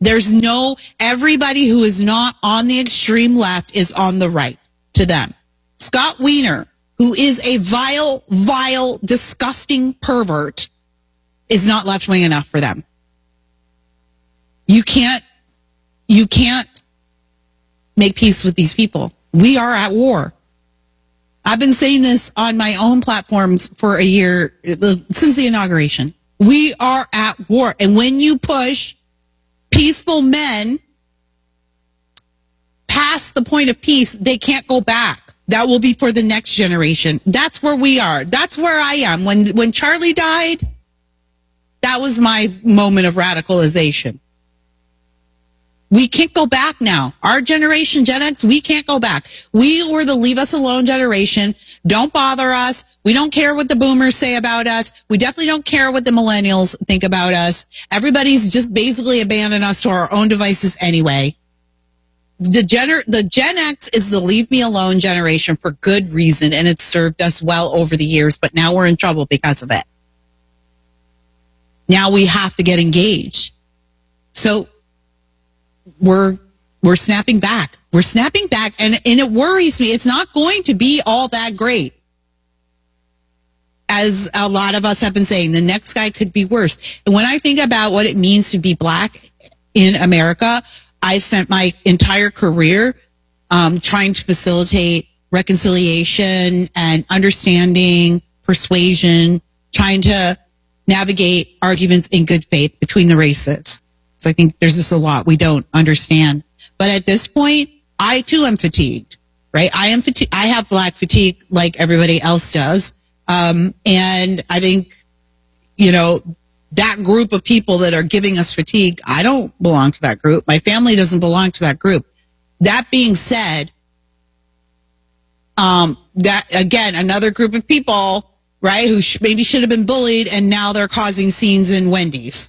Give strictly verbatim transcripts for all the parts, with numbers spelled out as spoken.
There's no, everybody who is not on the extreme left is on the right to them. Scott Wiener, who is a vile, vile, disgusting pervert, is not left-wing enough for them. You can't, you can't make peace with these people. We are at war. I've been saying this on my own platforms for a year, since the inauguration. We are at war. And when you push peaceful men past the point of peace, they can't go back. That will be for the next generation. That's where we are. That's where I am. When when Charlie died, that was my moment of radicalization. We can't go back now. Our generation, Gen X, we can't go back. We were the leave us alone generation. Don't bother us. We don't care what the boomers say about us. We definitely don't care what the millennials think about us. Everybody's just basically abandoned us to our own devices anyway. The gener- the Gen X is the leave me alone generation for good reason, and it's served us well over the years, but now we're in trouble because of it. Now we have to get engaged. So we're we're snapping back. We're snapping back, and, and it worries me. It's not going to be all that great. As a lot of us have been saying, the next guy could be worse. And when I think about what it means to be black in America, I spent my entire career um, trying to facilitate reconciliation and understanding, persuasion, trying to navigate arguments in good faith between the races. So I think there's just a lot we don't understand. But at this point, I too am fatigued, right? I am fatigued. I have black fatigue like everybody else does. Um, and I think, you know, that group of people that are giving us fatigue, I don't belong to that group. My family doesn't belong to that group. That being said, um, that again, another group of people, right, who sh- maybe should have been bullied and now they're causing scenes in Wendy's.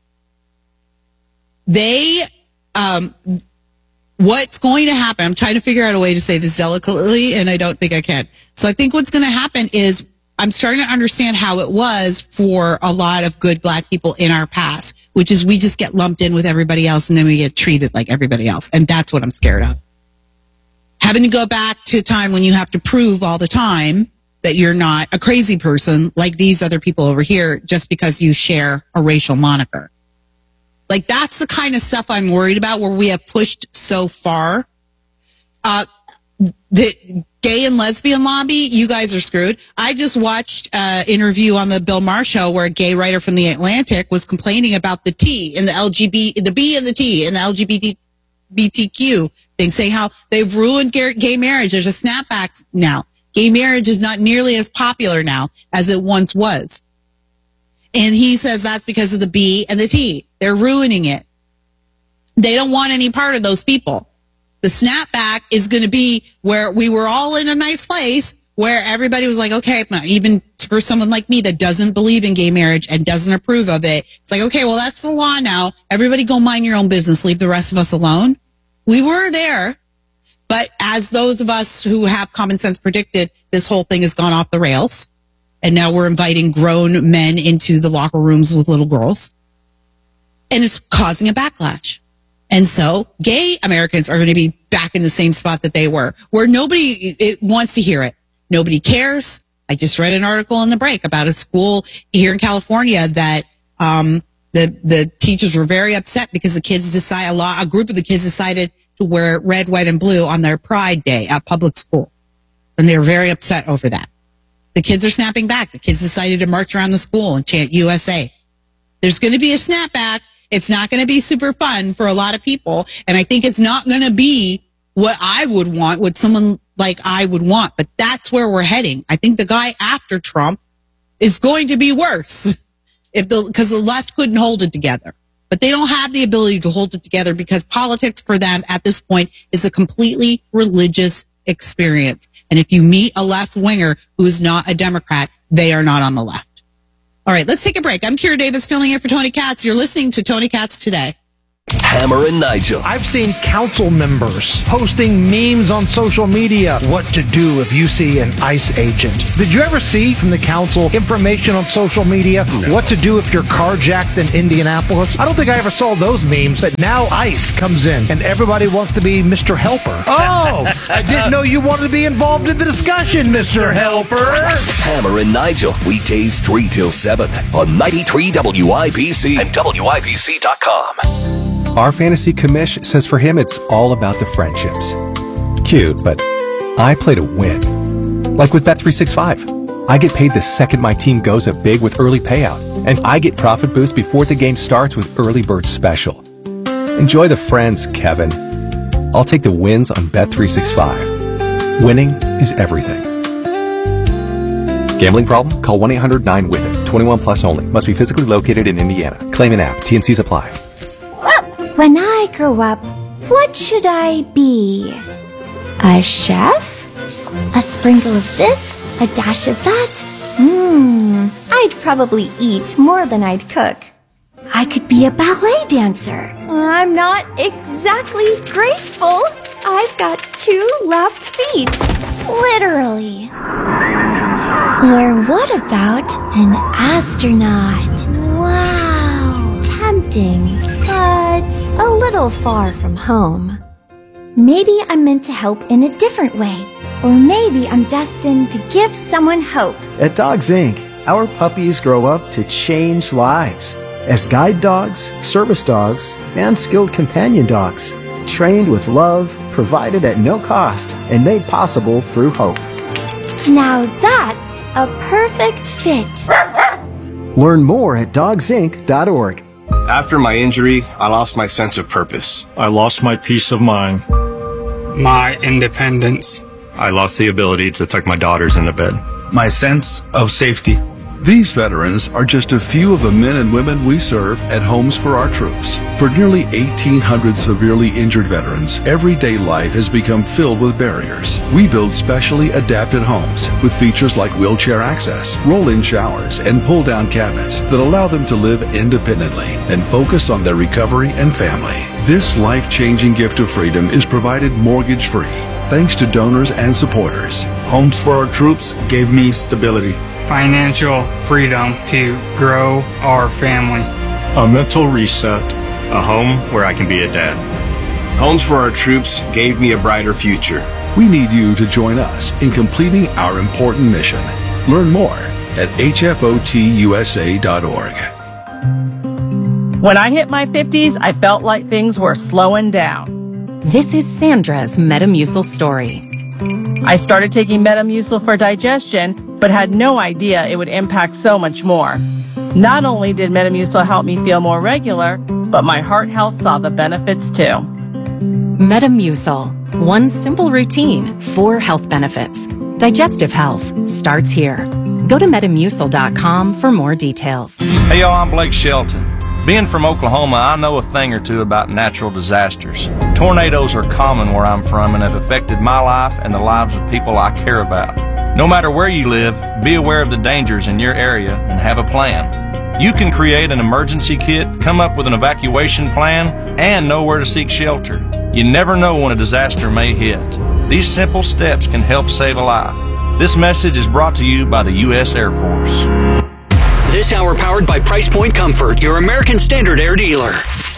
They, um, what's going to happen, I'm trying to figure out a way to say this delicately, and I don't think I can. So I think what's going to happen is I'm starting to understand how it was for a lot of good black people in our past, which is we just get lumped in with everybody else and then we get treated like everybody else. And that's what I'm scared of. Having to go back to a time when you have to prove all the time that you're not a crazy person like these other people over here just because you share a racial moniker. Like, that's the kind of stuff I'm worried about, where we have pushed so far. Uh, the gay and lesbian lobby, you guys are screwed. I just watched an interview on the Bill Maher show where a gay writer from the Atlantic was complaining about the T in the L G B T, the B and the T in the L G B T Q thing, saying how they've ruined gay marriage. There's a snapback now. Gay marriage is not nearly as popular now as it once was. And he says that's because of the B and the T. They're ruining it. They don't want any part of those people. The snapback is going to be where we were all in a nice place where everybody was like, okay, even for someone like me that doesn't believe in gay marriage and doesn't approve of it, it's like, okay, well, that's the law now. Everybody go mind your own business. Leave the rest of us alone. We were there. But as those of us who have common sense predicted, this whole thing has gone off the rails. And now we're inviting grown men into the locker rooms with little girls. And it's causing a backlash. And so gay Americans are going to be back in the same spot that they were, where nobody it wants to hear it. Nobody cares. I just read an article in the break about a school here in California that um, the the teachers were very upset because the kids decide a lot. A group of the kids decided to wear red, white, and blue on their Pride Day at public school, and they were very upset over that. The kids are snapping back. The kids decided to march around the school and chant U S A. There's going to be a snapback. It's not going to be super fun for a lot of people. And I think it's not going to be what I would want, what someone like I would want. But that's where we're heading. I think the guy after Trump is going to be worse if the, because the left couldn't hold it together. But they don't have the ability to hold it together because politics for them at this point is a completely religious experience. And if you meet a left winger who is not a Democrat, they are not on the left. All right, let's take a break. I'm Kira Davis filling in for Tony Katz. You're listening to Tony Katz Today. Hammer and Nigel. I've seen council members posting memes on social media. What to do if you see an ICE agent. Did you ever see from the council information on social media? No. What to do if you're carjacked in Indianapolis? I don't think I ever saw those memes, but now ICE comes in and everybody wants to be Mister Helper. Oh, I didn't know you wanted to be involved in the discussion, Mister Helper. Hammer and Nigel, weekdays three till seven on ninety-three W I B C and W I B C dot com. Our fantasy commish says for him it's all about the friendships. Cute, but I play to win. Like with Bet three sixty-five. I get paid the second my team goes up big with early payout, and I get profit boost before the game starts with Early Bird Special. Enjoy the friends, Kevin. I'll take the wins on Bet three sixty-five. Winning is everything. Gambling problem? Call one eight hundred nine W I T H. twenty-one plus only. Must be physically located in Indiana. Claim an app. T N Cs apply. When I grow up, what should I be? A chef? A sprinkle of this? A dash of that? Mmm, I'd probably eat more than I'd cook. I could be a ballet dancer. I'm not exactly graceful. I've got two left feet. Literally. Or what about an astronaut? Wow, tempting, but a little far from home. Maybe I'm meant to help in a different way. Or maybe I'm destined to give someone hope. At Dogs Incorporated, our puppies grow up to change lives as guide dogs, service dogs, and skilled companion dogs, trained with love, provided at no cost, and made possible through hope. Now that's a perfect fit. Learn more at dogs inc dot org. After my injury, I lost my sense of purpose. I lost my peace of mind. My independence. I lost the ability to tuck my daughters into bed. My sense of safety. These veterans are just a few of the men and women we serve at Homes for Our Troops. For nearly eighteen hundred severely injured veterans, everyday life has become filled with barriers. We build specially adapted homes with features like wheelchair access, roll-in showers, and pull-down cabinets that allow them to live independently and focus on their recovery and family. This life-changing gift of freedom is provided mortgage-free, thanks to donors and supporters. Homes for Our Troops gave me stability. Financial freedom to grow our family. A mental reset. A home where I can be a dad. Homes for Our Troops gave me a brighter future. We need you to join us in completing our important mission. Learn more at H F O T U S A dot org. When I hit my fifties, I felt like things were slowing down. This is Sandra's Metamucil story. I started taking Metamucil for digestion, but had no idea it would impact so much more. Not only did Metamucil help me feel more regular, but my heart health saw the benefits too. Metamucil. One simple routine, four health benefits. Digestive health starts here. Go to metamucil dot com for more details. Hey y'all, I'm Blake Shelton. Being from Oklahoma, I know a thing or two about natural disasters. Tornadoes are common where I'm from and have affected my life and the lives of people I care about. No matter where you live, be aware of the dangers in your area and have a plan. You can create an emergency kit, come up with an evacuation plan, and know where to seek shelter. You never know when a disaster may hit. These simple steps can help save a life. This message is brought to you by the U S Air Force. This hour powered by Price Point Comfort, your American Standard Air dealer.